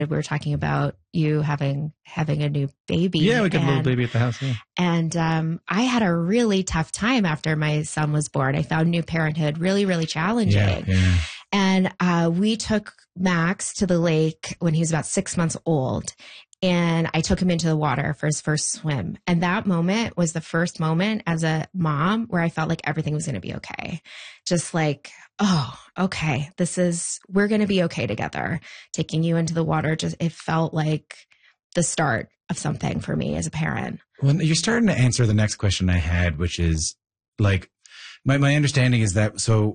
We were talking about you having a new baby. Yeah, we got a little baby at the house. Yeah. And I had a really tough time after my son was born. I found new parenthood really, really challenging. Yeah. And we took Max to the lake when he was about 6 months old. And I took him into the water for his first swim. And that moment was the first moment as a mom where I felt like everything was going to be okay. Just like, oh, okay, we're going to be okay together. Taking you into the water, it felt like the start of something for me as a parent. Well, you're starting to answer the next question I had, which is like, my understanding is that, so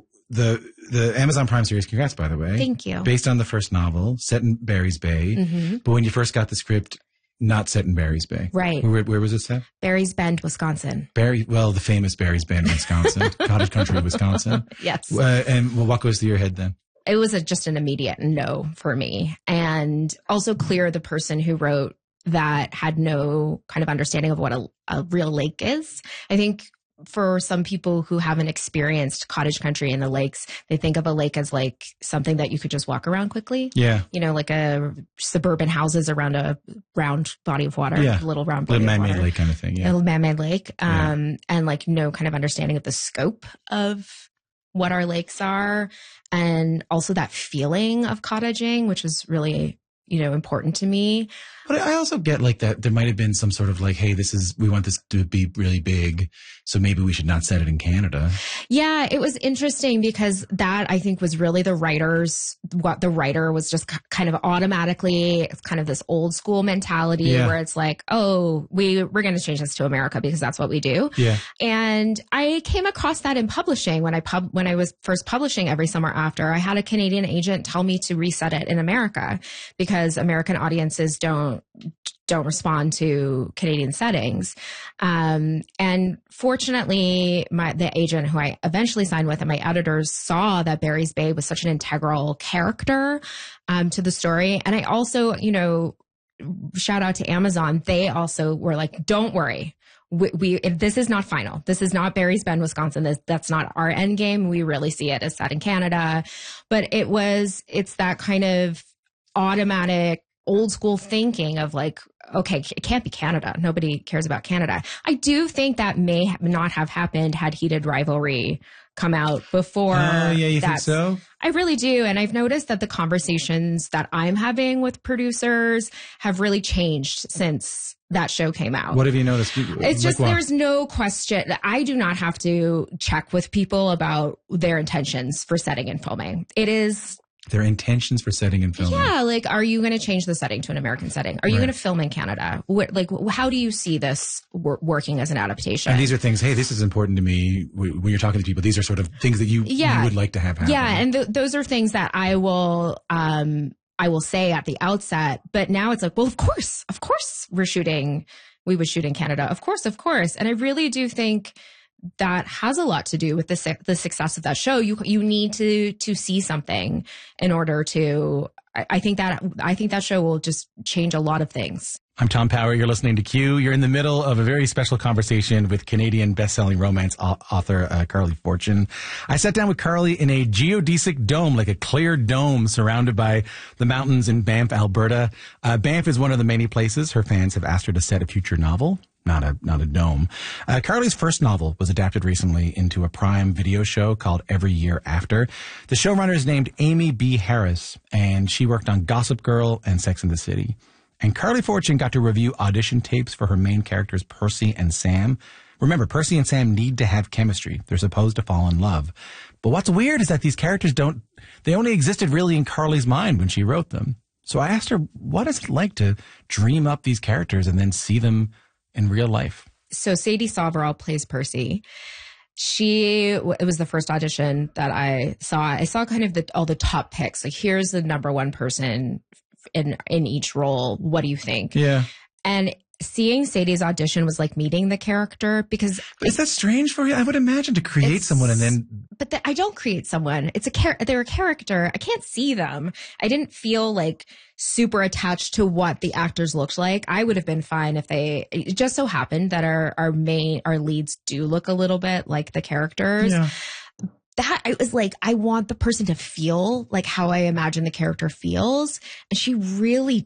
the Amazon Prime series, congrats, by the way. Thank you. Based on the first novel, set in Barry's Bay. Mm-hmm. But when you first got the script, not set in Barry's Bay. Right. Where was it set? Barry's Bend, Wisconsin. The famous Barry's Bend, Wisconsin. Cottage country, Wisconsin. Yes. And what goes through your head then? It was just an immediate no for me. And also Clear, the person who wrote that, had no kind of understanding of what a real lake is. I think for some people who haven't experienced cottage country in the lakes, they think of a lake as like something that you could just walk around quickly. Yeah. You know, like a suburban houses around a round body of water, yeah. A little round body of water. Man-made lake kind of thing, yeah. A little man-made lake. And like no kind of understanding of the scope of what our lakes are. And also that feeling of cottaging, which is really, important to me. But I also get like that there might have been some sort of like, hey, we want this to be really big, so maybe we should not set it in Canada. Yeah, it was interesting because that I think was really what the writer was just kind of automatically kind of this old school mentality where it's like, oh, we're going to change this to America because that's what we do. Yeah. And I came across that in publishing when I was first publishing Every Summer After. I had a Canadian agent tell me to reset it in America because American audiences don't respond to Canadian settings. And fortunately, the agent who I eventually signed with and my editors saw that Barry's Bay was such an integral character to the story. And I also, shout out to Amazon. They also were like, don't worry. This is not final. This is not Barry's Bend, Wisconsin. That's not our end game. We really see it as set in Canada. But it's that kind of automatic old school thinking of like, okay, it can't be Canada. Nobody cares about Canada. I do think that may not have happened had Heated Rivalry come out before. Oh, yeah, you think so? I really do. And I've noticed that the conversations that I'm having with producers have really changed since that show came out. What have you noticed? It's just there's no question. I do not have to check with people about their intentions for setting and filming. It is their intentions for setting and filming. Yeah, like, are you going to change the setting to an American setting? Are you going to film in Canada? How do you see this working as an adaptation? And these are things, hey, this is important to me. When you're talking to people, these are sort of things that you would like to have happen. Yeah, and those are things that I will say at the outset. But now it's like, well, of course, we would shoot in Canada. Of course. And I really do think that has a lot to do with the success of that show. You need to see something in order to. I think that show will just change a lot of things. I'm Tom Power. You're listening to Q. You're in the middle of a very special conversation with Canadian best-selling romance author Carly Fortune. I sat down with Carly in a geodesic dome, like a clear dome surrounded by the mountains in Banff, Alberta. Banff is one of the many places her fans have asked her to set a future novel. Not a dome. Carly's first novel was adapted recently into a Prime Video show called Every Year After. The showrunner is named Amy B. Harris, and she worked on Gossip Girl and Sex and the City. And Carly Fortune got to review audition tapes for her main characters, Percy and Sam. Remember, Percy and Sam need to have chemistry. They're supposed to fall in love. But what's weird is that these characters they only existed really in Carly's mind when she wrote them. So I asked her, what is it like to dream up these characters and then see them in real life? So Sadie Soverall plays Percy. It was the first audition that I saw. I saw kind of all the top picks. Like, here's the number one person in each role. What do you think? Yeah. And seeing Sadie's audition was like meeting the character because... Is that strange for you? I would imagine to create someone and then... But I don't create someone. They're a character. I can't see them. I didn't feel like super attached to what the actors looked like. I would have been fine if it just so happened that our leads do look a little bit like the characters. Yeah. that I was like, I want the person to feel like how I imagine the character feels. And she really